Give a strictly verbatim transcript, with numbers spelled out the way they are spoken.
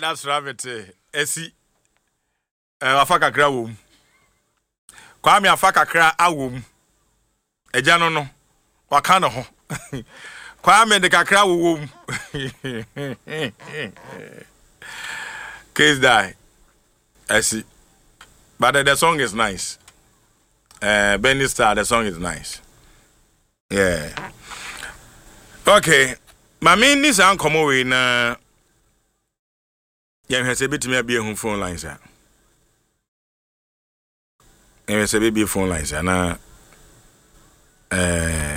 that's rabbit. Esi. Eh, afaka kra wom. Kwame afaka kra awom. Eja no no. Waka no ho. Kwame de kakra wom. Case die. Esi. But the, the song is nice. Uh, Benny Star, the song is nice. Yeah. Okay. My main is come away na. Yeah, has a bit to me be a phone lines. Yeah, has a baby phone lines. Na. Uh.